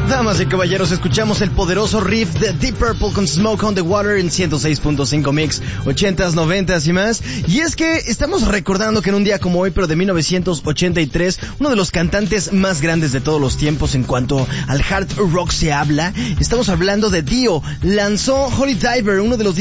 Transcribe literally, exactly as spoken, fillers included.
Damas y caballeros, escuchamos el poderoso riff de Deep Purple con Smoke on the Water en ciento seis punto cinco Mix, ochentas, noventas y más. Y es que estamos recordando que en un día como hoy, pero de mil novecientos ochenta y tres, uno de los cantantes más grandes de todos los tiempos en cuanto al hard rock se habla, estamos hablando de Dio. Lanzó Holy Diver, uno de los